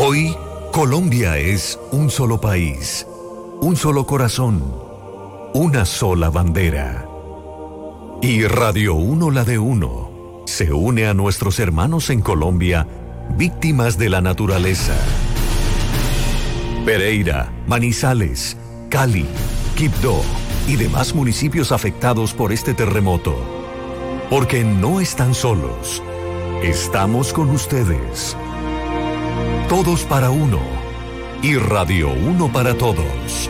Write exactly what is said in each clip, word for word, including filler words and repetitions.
Hoy, Colombia es un solo país, un solo corazón, una sola bandera. Y Radio Uno, la de Uno, se une a nuestros hermanos en Colombia, víctimas de la naturaleza. Pereira, Manizales, Cali, Quibdó y demás municipios afectados por este terremoto. Porque no están solos, estamos con ustedes. Todos para uno y Radio Uno para todos.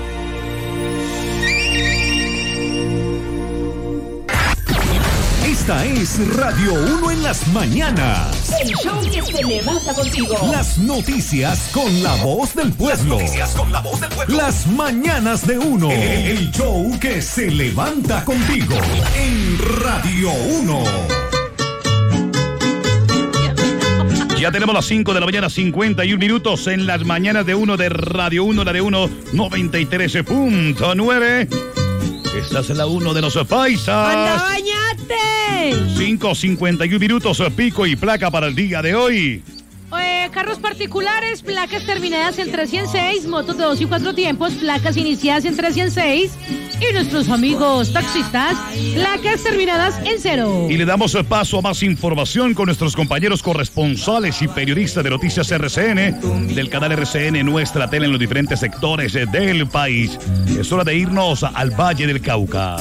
Esta es Radio Uno en las mañanas. El show que se levanta contigo. Las noticias con la voz del pueblo. Las noticias con la voz del pueblo. Las mañanas de Uno. El show que se levanta contigo en Radio Uno. Ya tenemos las cinco de la mañana, cincuenta y un minutos en las mañanas de Uno de Radio Uno, la de Uno, noventa y tres punto nueve. Esta es la Uno de los paisas. ¡Anda, bañate! cinco cincuenta y un minutos, pico y placa para el día de hoy. Eh, carros particulares, placas terminadas en trescientos seis, motos de dos y cuatro tiempos, placas iniciadas en trescientos seis. Y nuestros amigos taxistas, placas terminadas en cero. Y le damos paso a más información con nuestros compañeros corresponsales y periodistas de Noticias R C N, del canal R C N, nuestra tele en los diferentes sectores del país. Es hora de irnos al Valle del Cauca.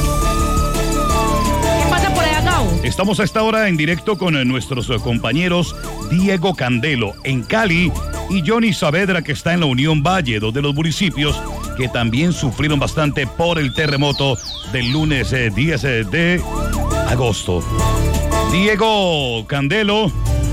¿Qué pasa por allá, Gao? Estamos a esta hora en directo con nuestros compañeros Diego Candelo en Cali y Johnny Saavedra, que está en la Unión Valle, dos de los municipios que también sufrieron bastante por el terremoto del lunes eh, diez de agosto. Diego Candelo,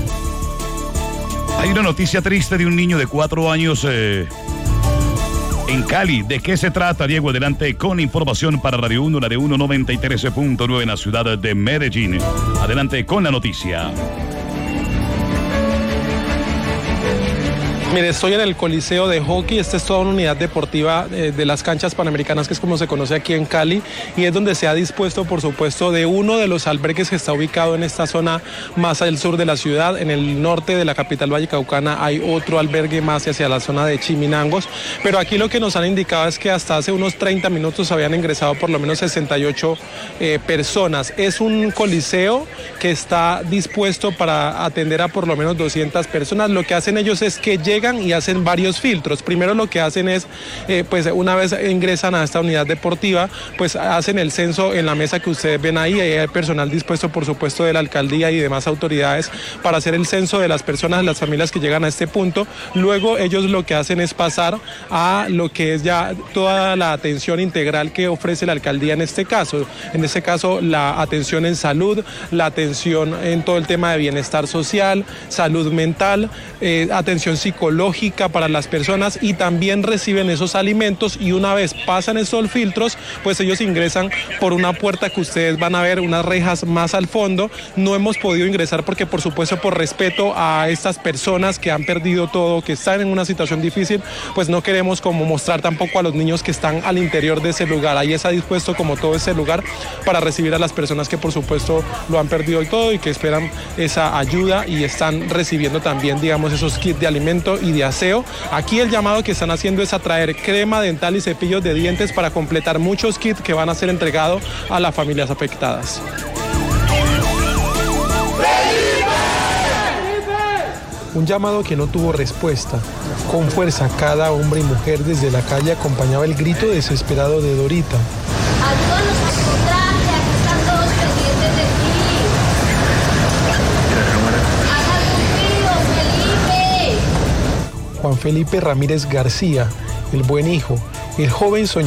hay una noticia triste de un niño de cuatro años eh, en Cali. ¿De qué se trata, Diego? Adelante con información para Radio Uno, la de Uno noventa y tres punto nueve en la ciudad de Medellín. Adelante con la noticia. Mire, estoy en el Coliseo de Hockey. Esta es toda una unidad deportiva eh, de las canchas panamericanas, que es como se conoce aquí en Cali, y es donde se ha dispuesto, por supuesto, de uno de los albergues que está ubicado en esta zona más al sur de la ciudad. En el norte de la capital vallecaucana hay otro albergue más hacia la zona de Chiminangos, pero aquí lo que nos han indicado es que hasta hace unos treinta minutos habían ingresado por lo menos sesenta y ocho eh, personas. Es un coliseo que está dispuesto para atender a por lo menos doscientas personas. Lo que hacen ellos es que llegan y hacen varios filtros. Primero lo que hacen es, eh, pues una vez ingresan a esta unidad deportiva, pues hacen el censo en la mesa que ustedes ven ahí. Ahí hay personal dispuesto, por supuesto, de la alcaldía y demás autoridades para hacer el censo de las personas, las familias que llegan a este punto. Luego ellos lo que hacen es pasar a lo que es ya toda la atención integral que ofrece la alcaldía en este caso. En este caso, la atención en salud, la atención en todo el tema de bienestar social, salud mental, eh, atención psicológica para las personas, y también reciben esos alimentos, y una vez pasan esos filtros, pues ellos ingresan por una puerta que ustedes van a ver, unas rejas más al fondo. No hemos podido ingresar porque, por supuesto, por respeto a estas personas que han perdido todo, que están en una situación difícil, pues no queremos como mostrar tampoco a los niños que están al interior de ese lugar. Ahí está dispuesto como todo ese lugar para recibir a las personas que, por supuesto, lo han perdido y todo, y que esperan esa ayuda, y están recibiendo también, digamos, esos kits de alimento y de aseo. Aquí el llamado que están haciendo es a traer crema dental y cepillos de dientes para completar muchos kits que van a ser entregados a las familias afectadas. Un llamado que no tuvo respuesta. Con fuerza, cada hombre y mujer desde la calle acompañaba el grito desesperado de Dorita. Ayúdanos a encontrarte, aquí están todos pendientes de ti. Juan Felipe Ramírez García, el buen hijo, el joven soñador.